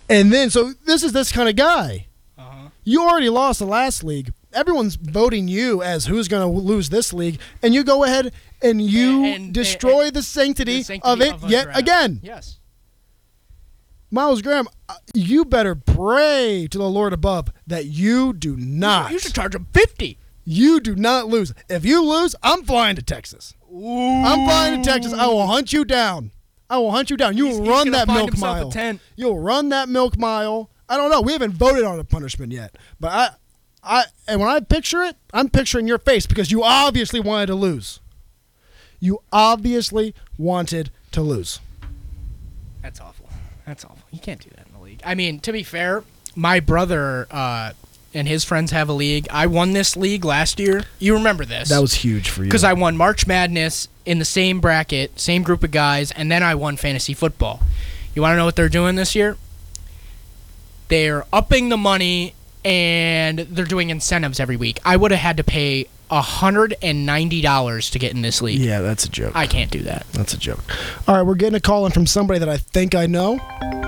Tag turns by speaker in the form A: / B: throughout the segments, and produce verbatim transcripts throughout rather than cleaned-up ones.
A: And then, so this is this kind of guy.
B: Uh-huh.
A: You already lost the last league. Everyone's voting you as who's going to lose this league, and you go ahead and you
B: And- and-
A: destroy
B: and-
A: the, sanctity
B: the sanctity
A: of it
B: of a
A: yet
B: draft.
A: again.
B: Yes.
A: Miles Graham, uh, you better pray to the Lord above that you do not.
B: You should charge him fifty.
A: You do not lose. If you lose, I'm flying to Texas.
B: Ooh.
A: I'm flying to Texas. I will hunt you down. I will hunt you down. You
B: He's-
A: will
B: he's
A: run
B: gonna
A: that
B: find
A: milk
B: himself a
A: mile.
B: tent.
A: You'll run that milk mile. I don't know. We haven't voted on a punishment yet, but I, I, and when I picture it, I'm picturing your face because you obviously wanted to lose. You obviously wanted to lose.
B: That's awful. That's awful. You can't do that in the league. I mean, to be fair, my brother uh, and his friends have a league. I won this league last year. You remember this?
A: That was huge for you.
B: Because I won March Madness in the same bracket, same group of guys, and then I won fantasy football. You want to know what they're doing this year? They're upping the money, and they're doing incentives every week. I would have had to pay one hundred ninety dollars to get in this league.
A: Yeah, that's a joke.
B: I can't do that.
A: That's a joke. All right, we're getting a call in from somebody that I think I know.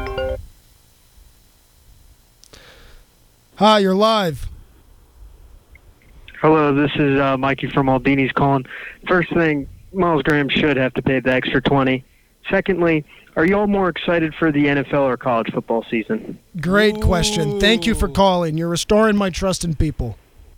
A: Hi, you're live.
C: Hello, this is uh, Mikey from Aldini's calling. First thing, Miles Graham should have to pay the extra twenty. Secondly, are you all more excited for the N F L or college football season?
A: Great question. Thank you for calling. You're restoring my trust in people.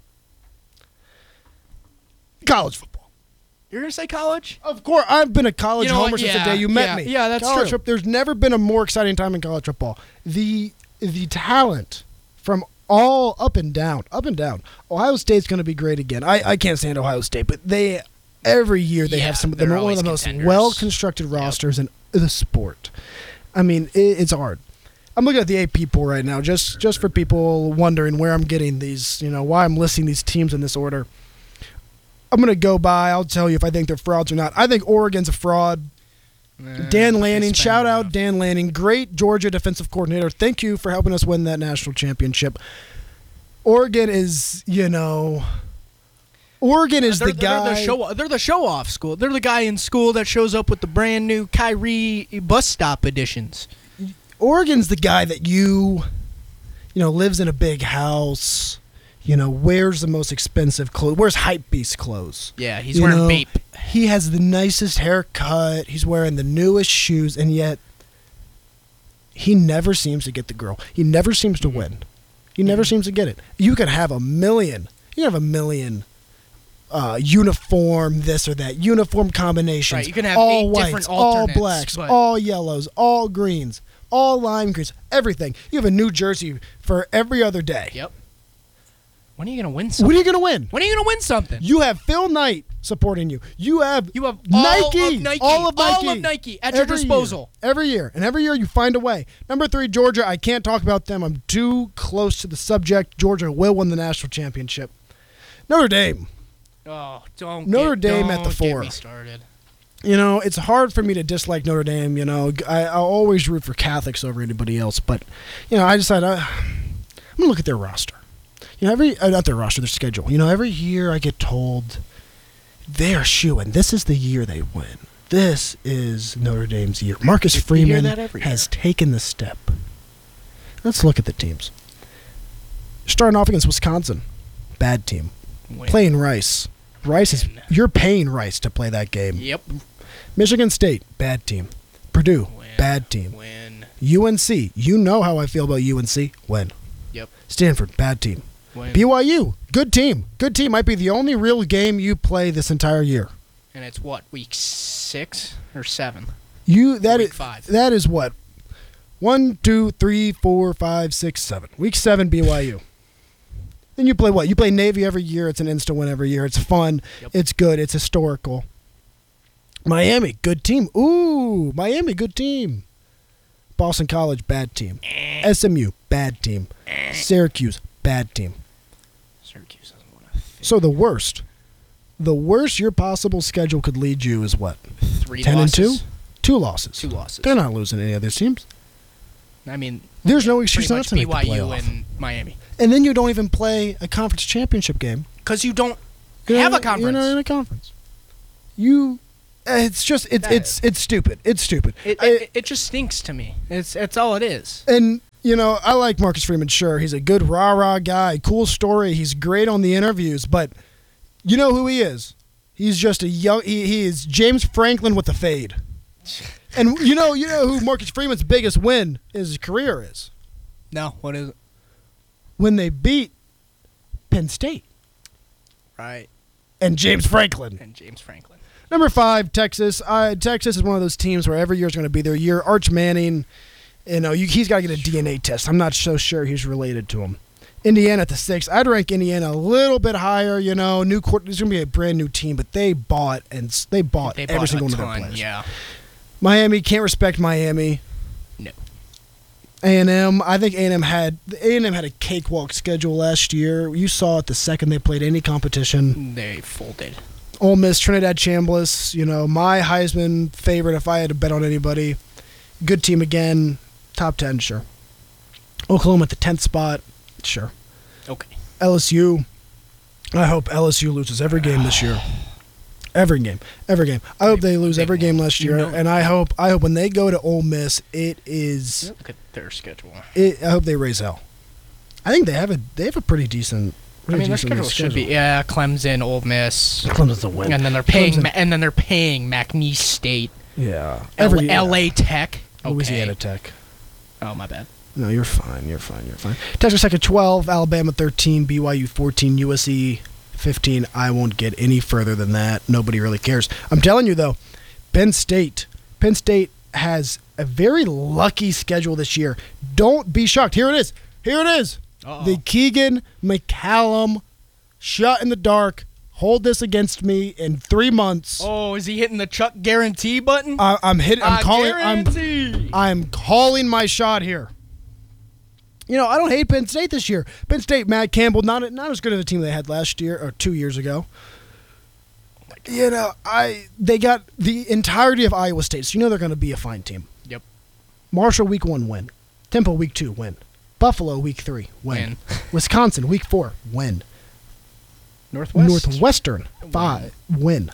A: College football.
B: You're going to say college?
A: Of course, I've been a college
B: You know
A: homer
B: what?
A: since
B: Yeah,
A: the day you met
B: yeah,
A: me.
B: yeah, that's
A: college
B: true.
A: Football, there's never been a more exciting time in college football. The the talent from all up and down, up and down. Ohio State's going to be great again. I, I can't stand Ohio State, but they every year they
B: Yeah,
A: have some of
B: they're
A: the one of
B: always
A: the most
B: contenders.
A: well-constructed rosters in the sport. I mean, it, it's hard. I'm looking at the A P poll right now, just just for people wondering where I'm getting these, you know, why I'm listing these teams in this order. I'm going to go by, I'll tell you if I think they're frauds or not. I think Oregon's a fraud. Dan Lanning, shout out Dan Lanning, great Georgia defensive coordinator. Thank you for helping us win that national championship. Oregon is, you know, Oregon is
B: they're,
A: the guy.
B: They're the, show, they're the show-off school. They're the guy in school that shows up with the brand new Kyrie bus stop editions.
A: Oregon's the guy that you, you know, lives in a big house, you know, wears the most expensive clothes, wears hypebeast clothes.
B: Yeah, he's
A: You
B: wearing
A: know,
B: Bape.
A: He has the nicest haircut. He's wearing the newest shoes, and yet he never seems to get the girl. He never seems to win. He never seems to get it. You could have a million. You can have a million uh, uniform this or that, uniform combinations.
B: Right, you can have
A: all
B: eight
A: whites,
B: different
A: all
B: alternates,
A: blacks,
B: but-
A: all yellows, all greens, all lime greens, everything. You have a new jersey for every other day.
B: Yep. When are you going to win something?
A: What are you going to win?
B: When are you going to win something?
A: You have Phil Knight supporting you. You have
B: You have all
A: Nike,
B: of Nike,
A: all of Nike,
B: all of Nike at your
A: every
B: disposal.
A: year, every year, and every year you find a way. Number three, Georgia. I can't talk about them. I'm too close to the subject. Georgia will win the national championship. Notre Dame.
B: Oh, don't
A: Notre
B: get,
A: Dame
B: don't
A: at the
B: get
A: four.
B: me started.
A: You know, it's hard for me to dislike Notre Dame. You know, I, I always root for Catholics over anybody else, but you know, I decided I, I'm gonna look at their roster. You know, every uh, not their roster, their schedule. You know, every year I get told they're shooing. This is the year they win. This is Notre Dame's year. Marcus
B: You hear
A: Freeman
B: that every
A: has
B: year.
A: taken the step. Let's look at the teams. Starting off against Wisconsin, bad team.
B: Win.
A: Playing Rice. Rice is
B: Win.
A: you're paying Rice to play that game.
B: Yep.
A: Michigan State, bad team. Purdue,
B: Win.
A: bad team.
B: Win.
A: U N C, you know how I feel about U N C. Win.
B: Yep.
A: Stanford, bad team.
B: Win.
A: B Y U, good team. Good team. Might be the only real game you play this entire year.
B: And it's what, week six or seven?
A: You that
B: Week
A: is
B: five.
A: that is what one, two, three, four, five, six, seven. Week seven, B Y U. Then you play what? You play Navy every year. It's an insta win every year. It's fun.
B: Yep.
A: It's good. It's historical. Miami, good team. Ooh, Miami, good team. Boston College, bad team. S M U, bad team. Syracuse, bad team.
B: Syracuse doesn't want to think.
A: So the worst, the worst your possible schedule could lead you is what?
B: Three
A: ten
B: losses.
A: and two, two losses.
B: Two losses.
A: They're not losing any other teams.
B: I mean,
A: There's no
B: pretty
A: excuse not
B: much
A: to make the
B: B Y U
A: playoff.
B: and Miami.
A: And then you don't even play a conference championship game.
B: Because you don't
A: You're
B: have
A: not-
B: a conference.
A: You're not in a conference. You, uh, it's just it's
B: That-
A: it's it's stupid. It's stupid.
B: It,
A: I-
B: it, it just stinks to me. It's It's all it is.
A: and You know, I like Marcus Freeman, sure. He's a good rah-rah guy, cool story. He's great on the interviews, but you know who he is. He's just a young he, he is James Franklin with the fade. And you know, you know who Marcus Freeman's biggest win in his career is?
B: No, what is it?
A: When they beat Penn State
B: Right.
A: and James Franklin.
B: And James Franklin.
A: Number five, Texas. Uh, Texas is one of those teams where every year is going to be their year. Arch Manning, you know, you, he's got to get a D N A test. I'm not so sure he's related to him. Indiana at the six. I'd rank Indiana a little bit higher. You know, new court. There's going to be a brand new team, but they bought and s- they bought
B: They
A: every
B: bought
A: single
B: a
A: one of their
B: ton,
A: players.
B: yeah.
A: Miami, can't respect Miami.
B: No.
A: A and M, I think A and M had A and M had a cakewalk schedule last year. You saw it the second they played any competition.
B: They folded.
A: Ole Miss, Trinidad Chambliss, you know, my Heisman favorite if I had to bet on anybody. Good team again, top ten, sure. Oklahoma at the tenth spot, sure.
B: Okay.
A: L S U, I hope L S U loses every game this year. Every game, every game. I hope they lose
B: They
A: every game
B: won't.
A: last year,
B: No.
A: and I hope I hope when they go to Ole Miss, it is.
B: Look at their schedule.
A: It, I hope they raise hell. I think they have a they have a pretty decent.
B: I
A: Pretty
B: mean, their
A: decent
B: schedule should be yeah, Clemson, Ole Miss,
A: Clemson's the win,
B: and then they're paying,
A: Clemson-
B: Ma- and then they're paying McNeese State,
A: yeah,
B: L-
A: every
B: L A Tech, okay.
A: Louisiana Tech.
B: Oh my bad.
A: No, you're fine. You're fine. You're fine. Texas Tech at twelve, Alabama thirteen, B Y U fourteen, U S C fifteen. I won't get any further than that. Nobody really cares. I'm telling you, though, Penn State. Penn State has a very lucky schedule this year. Don't be shocked. Here it is. Here it is.
B: Uh-oh.
A: The Keegan McCallum shot in the dark. Hold this against me in three months.
B: Oh, is he hitting the Chuck guarantee button?
A: I, I'm hitting. I'm
B: I
A: calling. I'm,
B: guarantee.
A: I'm calling my shot here. You know, I don't hate Penn State this year. Penn State, Matt Campbell, not not as good of a team they had last year or two years ago. You know, I they got the entirety of Iowa State, so you know they're going to be a fine team.
B: Yep.
A: Marshall week one win, Temple week two win, Buffalo week three win,
B: Win.
A: Wisconsin week four win,
B: Northwest.
A: Northwestern five win.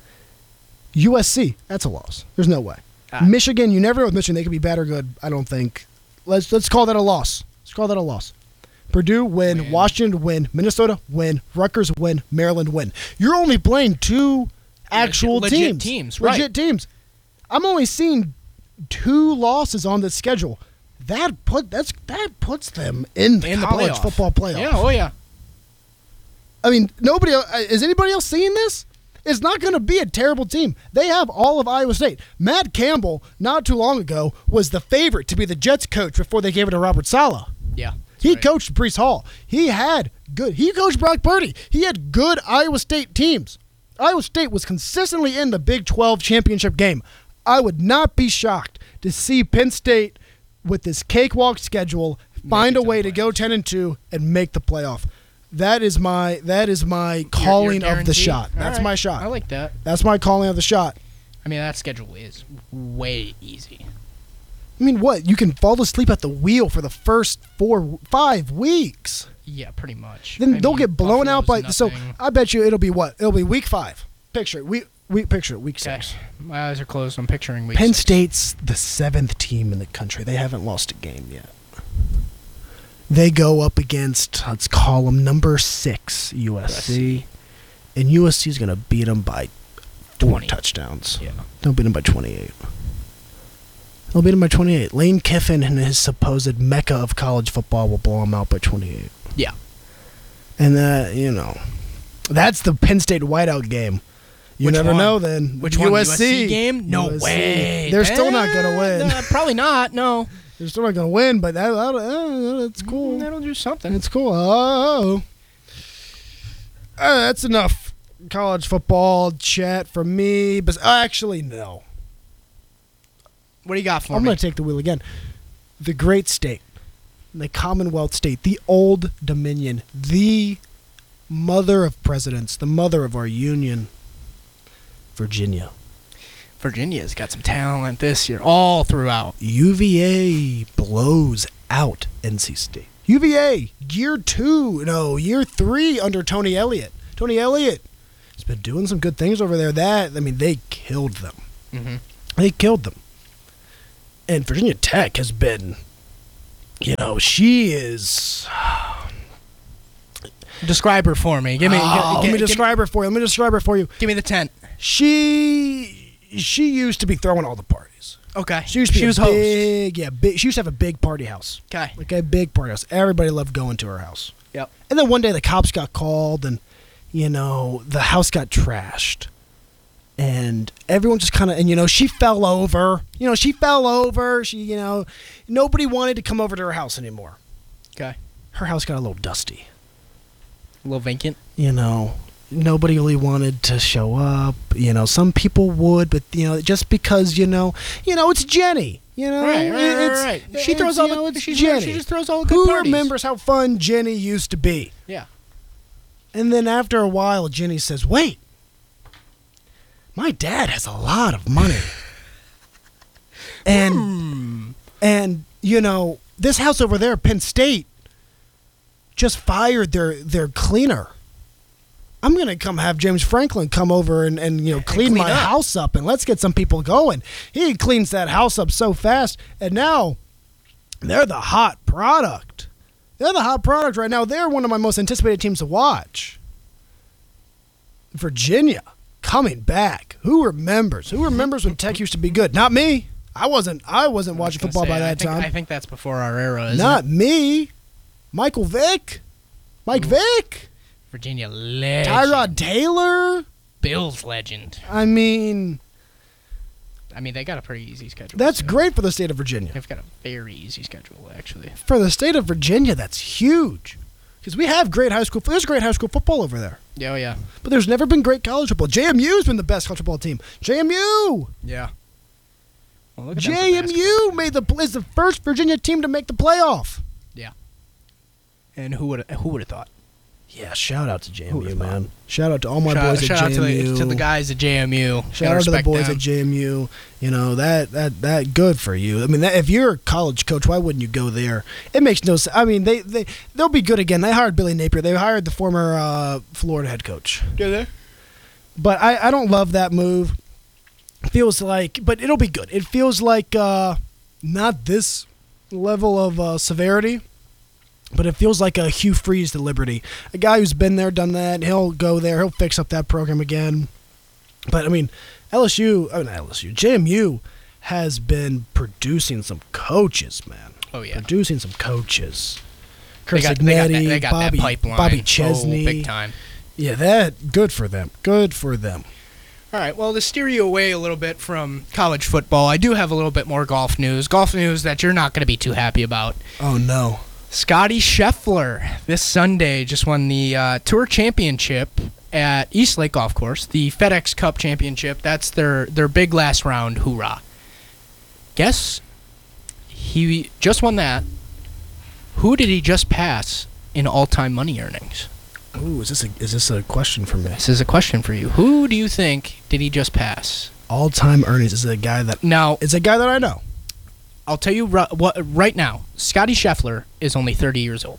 A: U S C, that's a loss. There's no way.
B: Ah.
A: Michigan, you never know with Michigan. They could be bad or good. I don't think. Let's let's call that a loss. Let's call that a loss. Purdue win,
B: Win.
A: Washington win, Minnesota win, Rutgers win, Maryland win. You're only playing two actual
B: legit
A: teams.
B: teams,
A: Legit
B: right.
A: teams. I'm only seeing two losses on the schedule. That put that's that puts them in the
B: In the
A: college
B: playoff.
A: football playoff.
B: Yeah. Oh yeah.
A: I mean, nobody el- uh, is anybody else seeing this? It's not going to be a terrible team. They have all of Iowa State. Matt Campbell, not too long ago, was the favorite to be the Jets coach before they gave it to Robert Saleh.
B: Yeah.
A: He
B: right.
A: coached Brees Hall. He had good. He coached Brock Purdy. He had good Iowa State teams. Iowa State was consistently in the Big twelve championship game. I would not be shocked to see Penn State with this cakewalk schedule find
B: it
A: a
B: to
A: way
B: the
A: to go ten and two and make the playoff. That is my that is my calling
B: Your- your
A: of the
B: guarantee?
A: shot.
B: All
A: That's
B: right.
A: my shot.
B: I like that.
A: That's my calling of the shot.
B: I mean, that schedule is way easy.
A: I mean, what? You can fall asleep at the wheel for the first four, five weeks.
B: Yeah, pretty much.
A: Then
B: I
A: they'll
B: mean,
A: get blown out by.
B: Buffalo's
A: So
B: nothing.
A: I bet you it'll be what? It'll be week five. Picture it. Week, week picture it. Week
B: Okay.
A: six.
B: My eyes are closed. I'm picturing week
A: Penn
B: six.
A: State's the seventh team in the country. They haven't lost a game yet. They go up against, let's call them number six, U S C. And U S C's going to beat them by four
B: twenty.
A: touchdowns.
B: Yeah.
A: They'll beat them by twenty-eight. They'll beat them by twenty-eight. Lane Kiffin and his supposed mecca of college football will blow them out by twenty-eight.
B: Yeah.
A: And, uh, you know, that's the Penn State whiteout game. You
B: Which
A: never
B: one?
A: know then.
B: Which
A: U
B: one?
A: S C.
B: U S C game? No
A: U S C.
B: way.
A: They're still not going to
B: Eh,
A: win.
B: no, probably not. No.
A: They're still not going to win, but that, that, uh, that's cool.
B: Mm, That'll do something.
A: It's cool. Oh. Uh, that's enough college football chat from me. But uh, actually, no.
B: What do you got for
A: I'm
B: me?
A: going to take the wheel again. The great state, the Commonwealth state, the Old Dominion, the mother of presidents, the mother of our union, Virginia.
B: Virginia's got some talent this year, all throughout.
A: U V A blows out N C State. U V A, year two, no, year three under Tony Elliott. Tony Elliott has been doing some good things over there. That, I mean, they killed them.
B: Mm-hmm.
A: They killed them. And Virginia Tech has been you know, she is.
B: Describe her for me. Give me.
A: Oh,
B: gi-
A: let me
B: gi-
A: describe her for you. Let me describe her for you.
B: Give me the tent.
A: She she used to be throwing all the parties.
B: Okay.
A: She used to be
B: she
A: a
B: was host.
A: big, yeah, big. She used to have a big party house.
B: Okay.
A: Like a big party house. Everybody loved going to her house.
B: Yep.
A: And then one day the cops got called, and you know the house got trashed, and everyone just kind of, and you know she fell over. You know she fell over. She, you know, nobody wanted to come over to her house anymore.
B: Okay.
A: Her house got a little dusty.
B: A little vacant.
A: You know, nobody really wanted to show up. You know, some people would, but you know, just because you know, you know, it's Jenny. You know,
B: Right, right,
A: it's,
B: right, right. She
A: it's,
B: throws all
A: you
B: the-
A: know, it's
B: she's-
A: Jenny.
B: she just throws all the good
A: Who
B: parties.
A: remembers how fun Jenny used to be?
B: Yeah.
A: And then after a while, Jenny says, "Wait, my dad has a lot of money, and
B: Hmm.
A: and you know, this house over there, Penn State, just fired their their cleaner. I'm gonna come have James Franklin come over and, and you know clean,
B: clean
A: my
B: up.
A: house up, and let's get some people going." He cleans that house up so fast, and now they're the hot product. They're the hot product right now. They're one of my most anticipated teams to watch. Virginia coming back. Who remembers? Who remembers when Tech used to be good? Not me. I wasn't. I wasn't watching
B: I was
A: football
B: gonna
A: by
B: say, I
A: that
B: think,
A: time.
B: I think that's before our era. Isn't
A: Not
B: it?
A: me. Michael Vick. Mike Vick.
B: Virginia legend.
A: Tyrod Taylor.
B: Bills legend.
A: I mean,
B: I mean, they got a pretty easy schedule.
A: that's
B: too.
A: great for the state of Virginia.
B: They've got a very easy schedule, actually.
A: For the state of Virginia, that's huge. Because we have great high school. There's great high school football over there.
B: Yeah, oh, yeah.
A: But there's never been great college football. J M U's been the best college football team. J M U.
B: Yeah. Well, look at them for
A: J M U
B: basketball.
A: made the is the first Virginia team to make the playoff.
B: And who would who would have thought?
A: Yeah, shout out to J
B: Who
A: M U,
B: would've thought?
A: man. Shout out to all my
B: shout
A: boys
B: shout
A: at J M U.
B: out to the, to the guys at J M U.
A: Shout
B: Gotta
A: out to the
B: respect
A: boys
B: them.
A: at J M U. You know that that that good for you. I mean, that, if you're a college coach, why wouldn't you go there? It makes no sense. I mean, they they they'll be good again. They hired Billy Napier. They hired the former uh, Florida head coach.
B: Go there.
A: But I I don't love that move. It feels like, but it'll be good. It feels like uh, not this level of uh, severity. But it feels like a Hugh Freeze to Liberty. A guy who's been there, done that. He'll go there. He'll fix up that program again. But, I mean, L S U, oh, not L S U, J M U has been producing some coaches, man.
B: Oh, yeah.
A: Producing some coaches.
B: They
A: Chris
B: got, they got, that,
A: Ignetti,
B: they got
A: Bobby,
B: that pipeline.
A: Bobby Chesney.
B: Oh, big time.
A: Yeah, that, good for them. Good for them.
B: All right, well, to steer you away a little bit from college football, I do have a little bit more golf news. Golf news that you're not going to be too happy about.
A: Oh, no.
B: Scotty Scheffler this Sunday just won the uh, Tour Championship at East Lake Golf Course, the FedEx Cup Championship. That's their, their big last round hoorah. Guess he just won that. Who did he just pass in all-time money earnings?
A: Ooh, is this a, is this a question for me?
B: This is a question for you. Who do you think did he just pass?
A: All-time earnings. Is it a guy that...
B: Now,
A: It's a guy that I know.
B: I'll tell you ri- what, right now, Scotty Scheffler is only thirty years old.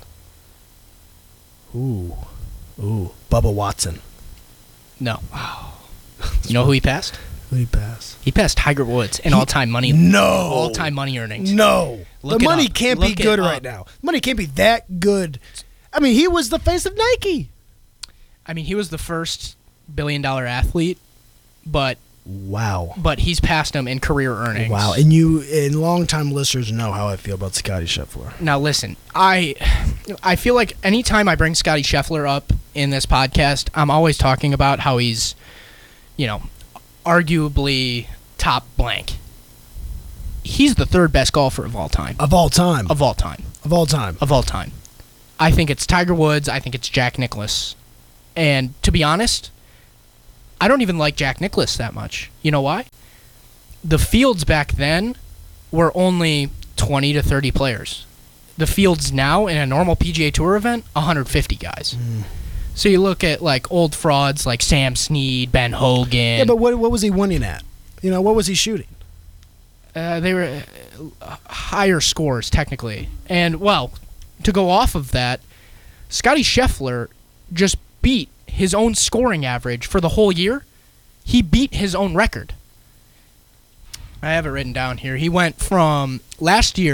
A: Ooh. Ooh. Bubba Watson.
B: No. You know who he passed?
A: Who he pass?
B: He passed Tiger Woods in
A: He-
B: all-time money.
A: No.
B: All-time money earnings.
A: No.
B: Look
A: the
B: it
A: money
B: up.
A: can't be
B: Look it
A: good
B: up.
A: right now. Money can't be that good. I mean, he was the face of Nike.
B: I mean, he was the first billion-dollar athlete, but
A: Wow.
B: but he's passed him in career earnings.
A: Wow. And you and longtime listeners know how I feel about Scotty Scheffler.
B: Now listen, I I feel like anytime I bring Scotty Scheffler up in this podcast, I'm always talking about how he's, you know, arguably top blank. He's the third best golfer of all time.
A: Of all time.
B: Of all time.
A: Of all time.
B: Of all time. I think it's Tiger Woods. I think it's Jack Nicklaus. And to be honest, I don't even like Jack Nicklaus that much. You know why? The fields back then were only twenty to thirty players. The fields now in a normal P G A Tour event, one hundred fifty guys.
A: Mm.
B: So you look at like old frauds like Sam Snead, Ben Hogan.
A: Yeah, but what, what was he winning at? You know, what was he shooting?
B: Uh, they were uh, higher scores technically. And well, to go off of that, Scotty Scheffler just beat his own scoring average for the whole year. He beat his own record. I have it written down here. He went from last year,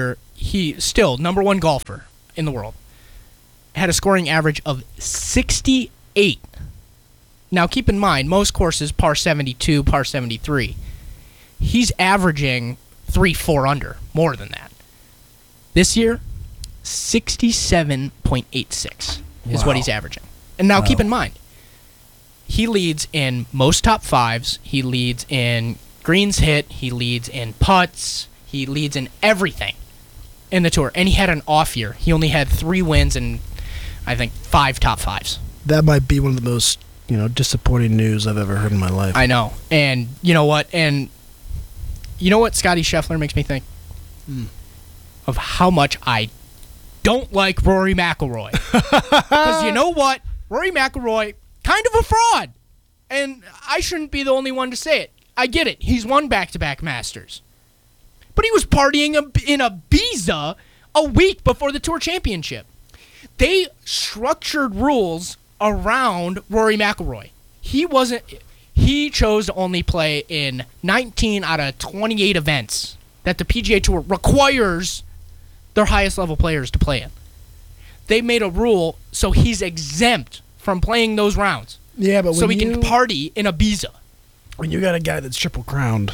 B: he still number one golfer in the world, had a scoring average of sixty-eight. Now keep in mind, most courses par seventy-two, par seventy-three. He's averaging three, four under, more than that. This year, sixty-seven point eight six is
A: Wow.
B: what he's averaging. And now
A: Wow.
B: keep in mind, he leads in most top fives. He leads in greens hit. He leads in putts. He leads in everything in the tour. And he had an off year. He only had three wins and I think five top fives.
A: That might be one of the most, you know, disappointing news I've ever heard in my life.
B: I know. And you know what? And you know what Scotty Scheffler makes me think?
A: Hmm.
B: Of how much I don't like Rory McIlroy. Because you know what? Rory McIlroy, kind of a fraud. And I shouldn't be the only one to say it. I get it. He's won back-to-back Masters. But he was partying in Ibiza a week before the Tour Championship. They structured rules around Rory McIlroy. He wasn't... He chose to only play in nineteen out of twenty-eight events that the P G A Tour requires their highest level players to play in. They made a rule so he's exempt from playing those rounds.
A: Yeah, but
B: so
A: when
B: he
A: you,
B: can party in Ibiza.
A: when you got a guy that's triple crowned,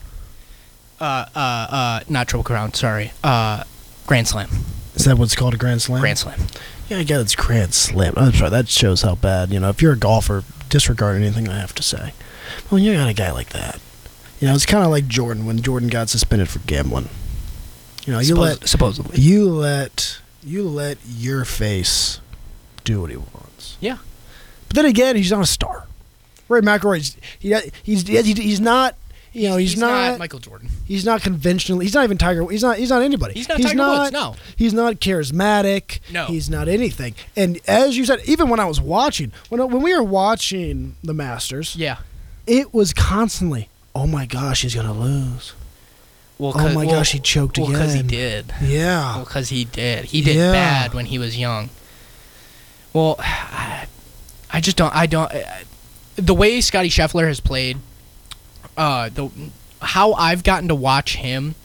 B: Uh, uh, uh, not Triple Crown, sorry. Uh, Grand Slam.
A: is that what's called a Grand Slam?
B: Grand Slam.
A: Yeah, a guy that's Grand Slam. Oh, that's right. That shows how bad, you know, if you're a golfer, disregard anything I have to say. But when you got a guy like that, you know, it's kind of like Jordan when Jordan got suspended for gambling. You know, you
B: Suppos-
A: let
B: supposedly.
A: you let you let your face do what he wants.
B: Yeah.
A: But then again, he's not a star. Rory McIlroy, he, he's he's he's not. You know, he's,
B: he's
A: not,
B: not Michael Jordan.
A: He's not conventional. He's not even Tiger. He's not. He's not anybody.
B: He's not Tiger Woods, no.
A: He's not charismatic.
B: No.
A: He's not anything. And as you said, even when I was watching, when when we were watching the Masters,
B: Yeah.
A: it was constantly, oh my gosh, he's gonna lose.
B: Well,
A: Oh my
B: well,
A: gosh, he choked
B: well, because he
A: again.
B: did.
A: Yeah.
B: Well, because he did. He did
A: Yeah.
B: bad when he was young. Well, I, I just don't. I don't. I, the way Scotty Scheffler has played, uh, the how I've gotten to watch him,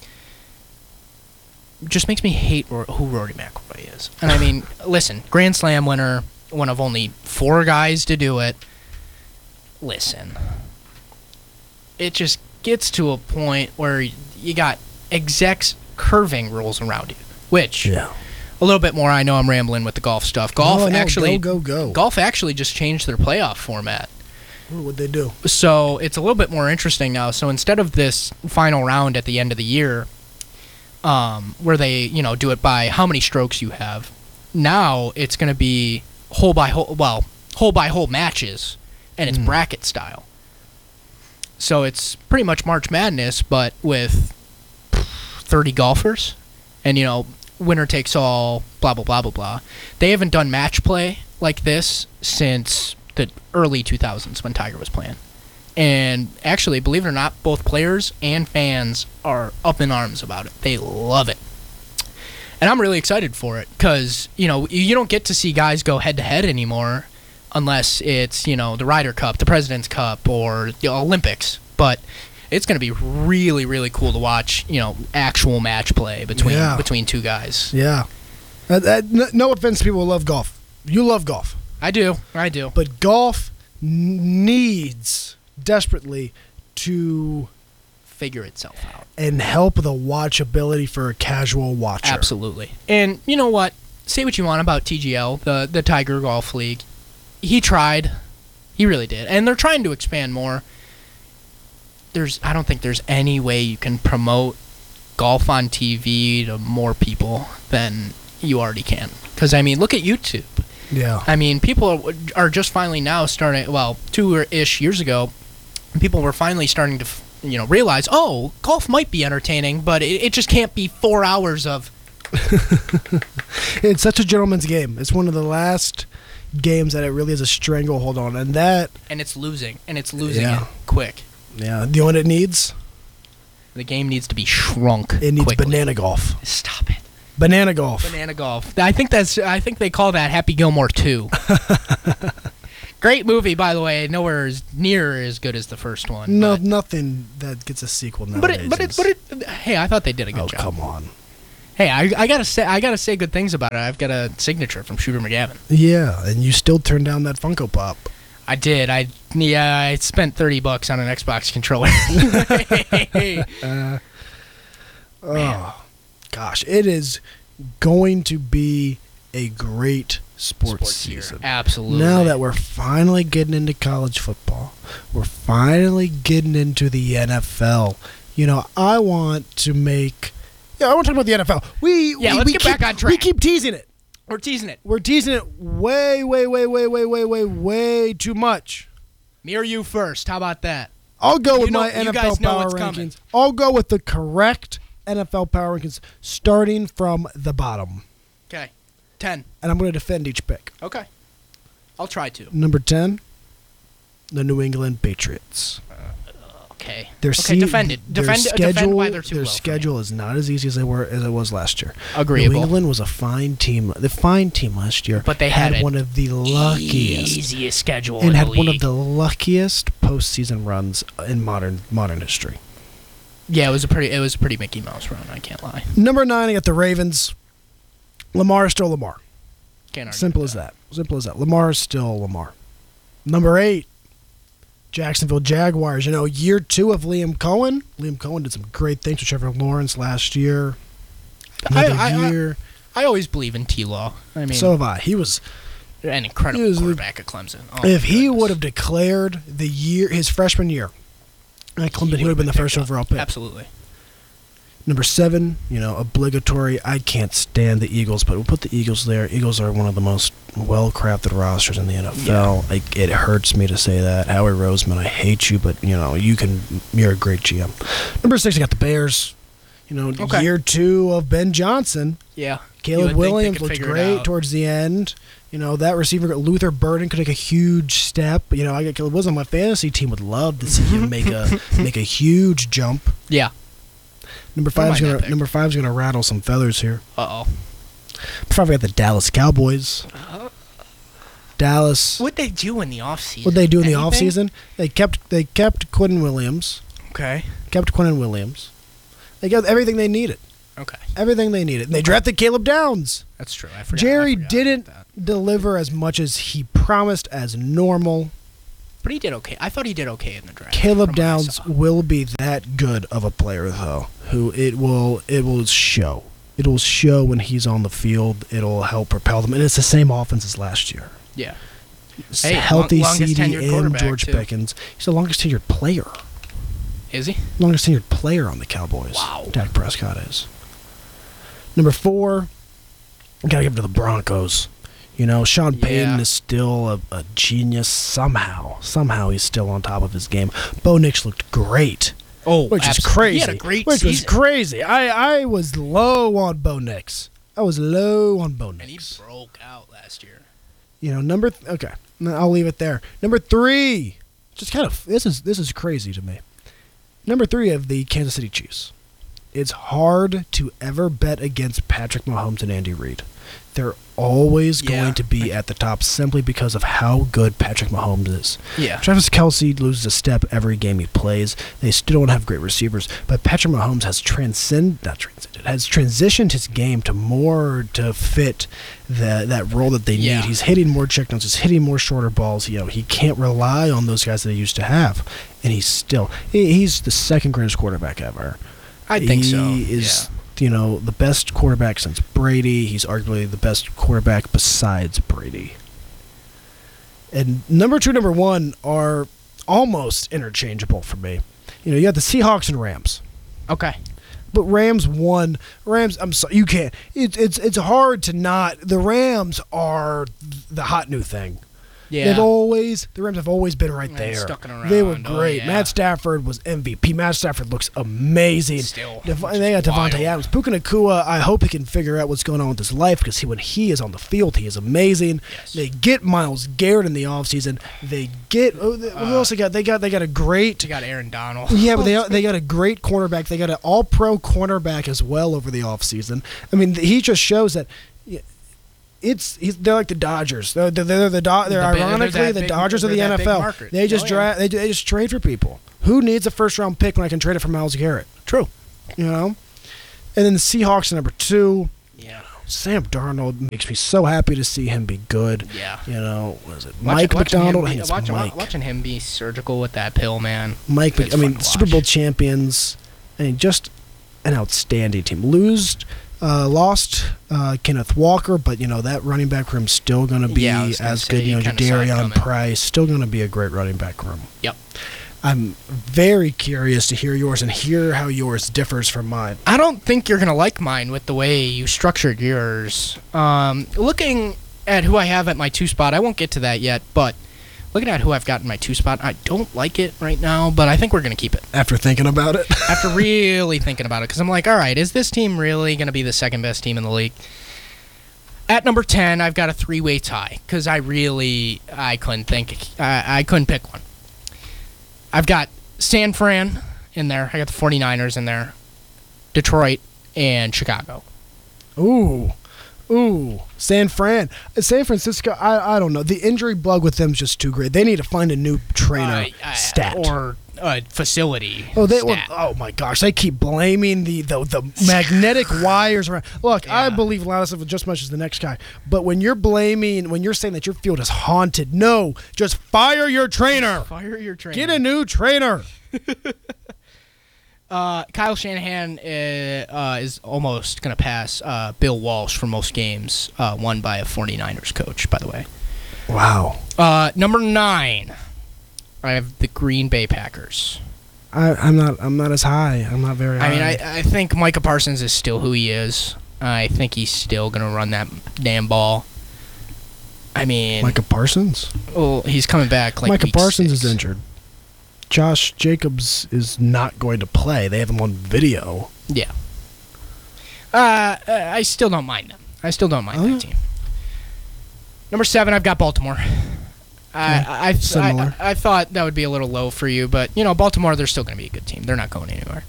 B: just makes me hate Ro- who Rory McIlroy is. And I mean, listen, Grand Slam winner, one of only four guys to do it. Listen, it just gets to a point where you got execs curving rules around you, which
A: Yeah.
B: a little bit more. I know I'm rambling with the golf stuff. Golf
A: No, no,
B: actually,
A: go go go.
B: golf actually just changed their playoff format.
A: What would they do?
B: So it's a little bit more interesting now. So instead of this final round at the end of the year, um, where they you know do it by how many strokes you have, now it's going to be hole by hole. Well, hole by hole matches, and it's
A: Mm.
B: bracket style. So it's pretty much March Madness, but with thirty golfers, and you know winner takes all. Blah blah blah blah blah. They haven't done match play like this since the early two thousands when Tiger was playing. And actually, believe it or not, both players and fans are up in arms about it. They love it. And I'm really excited for it because, you know, you don't get to see guys go head-to-head anymore unless it's, you know, the Ryder Cup, the President's Cup, or the Olympics. But it's going to be really, really cool to watch, you know, actual match play between
A: Yeah.
B: between two guys.
A: Yeah. Uh, uh, no, no offense to people who love golf. You love golf.
B: I do. I do.
A: But golf n- needs desperately to
B: Figure itself out.
A: and help the watchability for a casual watcher.
B: Absolutely. And you know what? Say what you want about T G L, the the Tiger Golf League. He tried. He really did. And they're trying to expand more. There's I don't think there's any way you can promote golf on T V to more people than you already can. Cuz I mean, look at YouTube.
A: Yeah.
B: I mean, people are, are just finally now starting, well, two-ish years ago, people were finally starting to, you know, realize, oh, golf might be entertaining, but it, it just can't be four hours of...
A: It's such a gentleman's game. It's one of the last games that it really has a stranglehold on. And that,
B: And it's losing, and it's losing
A: Yeah.
B: it quick.
A: yeah, the one it needs,
B: The game needs to be shrunk
A: it needs
B: quickly.
A: banana golf.
B: Stop it.
A: Banana golf.
B: Banana golf. I think that's. I think they call that Happy Gilmore two. Great movie, by the way. Nowhere as near as good as the first one.
A: No,
B: but,
A: nothing that gets a sequel nowadays.
B: but it, but it,
A: is-
B: but it. Hey, I thought they did a good
A: oh,
B: job.
A: come on.
B: Hey, I, I gotta say I gotta say good things about it. I've got a signature from Shooter McGavin.
A: Yeah, and you still turned down that Funko Pop.
B: I did. I yeah. I spent thirty bucks on an Xbox controller.
A: uh, oh, gosh, it is going to be a great sports,
B: Sports
A: season.
B: year. Absolutely.
A: Now that we're finally getting into college football, we're finally getting into the N F L. You know, I want to make. Yeah, I want to talk about the N F L. We
B: Yeah,
A: we,
B: let's
A: we
B: get
A: keep,
B: back on track.
A: We keep teasing it.
B: We're teasing it.
A: We're teasing it way, way, way, way, way, way, way, way too much.
B: Me or you first? How about that?
A: I'll go
B: You
A: with
B: know-
A: my
B: you
A: N F L
B: guys know
A: power
B: what's
A: rankings.
B: coming.
A: I'll go with the correct N F L power rankings, starting from the bottom,
B: Okay. Ten.
A: and I'm going to defend each pick.
B: Okay. I'll try to.
A: Number ten, the New England Patriots.
B: Okay.
A: Their
B: okay.
A: se-
B: defend it.
A: their
B: Defend,
A: schedule,
B: defend why they're too
A: their
B: low for me.
A: schedule is not as easy as they were as it was last year.
B: Agreeable.
A: New England was a fine team, the fine team last year,
B: But they had
A: one
B: an
A: of the luckiest
B: Easiest schedule.
A: and
B: in
A: had
B: the
A: one of
B: league.
A: the luckiest postseason runs in modern modern history.
B: Yeah, it was a pretty. It was a pretty Mickey Mouse run. I can't lie.
A: Number nine, I got the Ravens. Lamar is still Lamar.
B: Can't argue
A: Simple
B: with
A: as that. Simple as that. Lamar is still Lamar. Number eight, Jacksonville Jaguars. You know, year two of Liam Cohen. Liam Cohen did some great things with Trevor Lawrence last year. Another
B: I- I- I-
A: year.
B: I always believe in T. Law. I mean,
A: so have I. He was.
B: an incredible
A: he was the-
B: quarterback at Clemson. Oh,
A: if he
B: goodness.
A: would have declared the year his freshman year at Clemson, he would have been the first
B: picked up.
A: overall pick.
B: Absolutely.
A: Number seven, you know, obligatory. I can't stand the Eagles, but we'll put the Eagles there. Eagles are one of the most well-crafted rosters in the N F L.
B: Yeah.
A: Like, it hurts me to say that. Howie Roseman, I hate you, but you know, you can. You're a great G M. Number six, I got the Bears. You know,
B: Okay.
A: year two of Ben Johnson.
B: Yeah.
A: Caleb
B: You would think they
A: Williams
B: could
A: looked
B: figure it
A: great
B: out.
A: towards the end. You know, that receiver, Luther Burden, could take a huge step. You know, I got Caleb Williams on my fantasy team. Would love to see him make a make a huge jump.
B: Yeah.
A: Number
B: I
A: five is
B: like that
A: gonna
B: pick.
A: number five is gonna rattle some feathers here.
B: Uh oh.
A: Probably got the Dallas Cowboys. Dallas.
B: What they do in the offseason?
A: What they do in the
B: Anything?
A: offseason? They kept they kept Quentin Williams.
B: Okay.
A: Kept Quentin Williams. They got everything they needed.
B: Okay.
A: Everything they needed. And they drafted Caleb Downs.
B: That's true. I forgot.
A: Jerry
B: I forgot
A: didn't
B: about that.
A: deliver as much as he promised as normal.
B: But he did okay. I thought he did okay in the draft.
A: Caleb
B: from what I
A: Downs
B: saw.
A: will be that good of a player though, who it will it will show. It will show when he's on the field. It'll help propel them. And it's the same offense as last year.
B: Yeah.
A: It's
B: Hey,
A: healthy
B: long- longest
A: C D
B: tenured
A: and
B: quarterback,
A: George
B: too.
A: Pickens. He's the longest tenured player.
B: Is he?
A: Longest tenured player on the Cowboys.
B: Wow.
A: Dak Prescott is. Number four, gotta give it to the Broncos. You know, Sean Payton
B: Yeah.
A: is still a, a genius somehow. Somehow he's still on top of his game. Bo Nix looked great,
B: Oh,
A: which is
B: absolutely.
A: crazy.
B: He had a great
A: which was
B: season.
A: crazy. I, I was low on Bo Nix. I was low on Bo
B: And he
A: Nix.
B: broke out last year.
A: You know, number th- okay, no, I'll leave it there. Number three, just kind of this is this is crazy to me. Number three of the Kansas City Chiefs. It's hard to ever bet against Patrick Mahomes and Andy Reid. They're always
B: Yeah.
A: going to be at the top simply because of how good Patrick Mahomes is.
B: Yeah.
A: Travis Kelce loses a step every game he plays. They still don't have great receivers, but Patrick Mahomes has transcend not transcended has transitioned his game to more to fit the that role that they
B: Yeah.
A: need. He's hitting more checkdowns. He's hitting more shorter balls. You know, he can't rely on those guys that he used to have, and he's still he- he's the second greatest quarterback ever.
B: I think
A: he
B: so.
A: is, you know, the best quarterback since Brady. He's arguably the best quarterback besides Brady. And number two, number one are almost interchangeable for me. You know, you got the Seahawks and Rams,
B: Yeah. Okay.
A: but Rams won. Rams, I'm sorry, you can't. It's it's it's hard to not. The Rams are the hot new thing.
B: Yeah.
A: They've always the Rams have always been right
B: And
A: there.
B: stucking around.
A: They were
B: Oh,
A: great.
B: yeah.
A: Matt Stafford was M V P. Matt Stafford looks amazing.
B: Still,
A: Dev-
B: which
A: they got
B: is
A: Devontae
B: wild.
A: Adams. Puka Nacua, I hope he can figure out what's going on with his life because he, when he is on the field, he is amazing.
B: Yes.
A: They get Myles Garrett in the offseason. They get oh, they,
B: Uh,
A: who else they got? They got they got a great
B: You got Aaron Donald.
A: yeah, but they they got a great cornerback. They got an all-pro cornerback as well over the offseason. I mean, he just shows that yeah, it's he's, they're like the Dodgers. They're they're, they're the Do- they're
B: The big- they're
A: ironically
B: that
A: the
B: big-
A: Dodgers of
B: they're
A: the
B: that
A: N F
B: big
A: L.
B: market.
A: They just
B: Oh,
A: dra-
B: yeah.
A: they they just trade for people. Who needs a first-round pick when I can trade it for Myles Garrett?
B: True.
A: You know. And then the Seahawks are number two.
B: Yeah.
A: Sam Darnold makes me so happy to see him be good.
B: Yeah.
A: You know, was it
B: Watch-
A: Mike
B: watching him
A: McDonald?
B: be-
A: I think it's
B: watching,
A: Mike.
B: watching him be surgical with that pill, man.
A: Mike, Mc-
B: It's
A: I mean,
B: fun to
A: Super
B: watch.
A: Bowl champions. I mean, just an outstanding team. Lose, uh, lost uh, Kenneth Walker, but you know that running back room's still going to be
B: Yeah, I was gonna
A: as
B: say,
A: good. You know,
B: you kinda saw it
A: Jadarian
B: coming.
A: Price still going to be a great running back room.
B: Yep.
A: I'm very curious to hear yours and hear how yours differs from mine.
B: I don't think you're going to like mine with the way you structured yours. Um, looking at who I have at my two spot, I won't get to that yet, but looking at who I've got in my two spot, I don't like it right now, but I think we're going to keep it.
A: After thinking about it,
B: After really thinking about it, because I'm like, all right, is this team really going to be the second best team in the league? At number ten, I've got a three-way tie, because I really, I couldn't think, I, I couldn't pick one. I've got San Fran in there. I got the 49ers in there. Detroit and Chicago.
A: ooh, ooh, San Fran, San Francisco. I, I don't know. The injury bug with them's just too great. They need to find a new trainer.
B: Uh, uh,
A: stat
B: or uh, facility.
A: Oh, they well,
B: stat.
A: oh my gosh! They keep blaming the the, the magnetic wires around. Look, I
B: Yeah.
A: believe Ladisov just as much as the next guy, but when you're blaming, when you're saying that your field is haunted, no, just fire your trainer.
B: Fire your trainer.
A: Get a new trainer.
B: Uh, Kyle Shanahan uh, uh, is almost going to pass uh, Bill Walsh for most games uh, won by a 49ers coach, by the way.
A: Wow.
B: Uh, number nine, I have the Green Bay Packers.
A: I, I'm not. I'm not as high. I'm not very.
B: I
A: high.
B: mean, I, I think Micah Parsons is still who he is. I think he's still going to run that damn ball. I mean,
A: Micah Parsons.
B: well, he's coming back like
A: Micah
B: week
A: Parsons
B: six.
A: is injured. Josh Jacobs is not going to play. They have him on video.
B: Yeah. Uh, uh, I still don't mind them. I still don't mind
A: Oh,
B: that
A: yeah.
B: team. Number seven, I've got Baltimore. I, I, I,
A: similar.
B: I, I thought that would be a little low for you, but, you know, Baltimore, they're still going to be a good team. They're not going anywhere.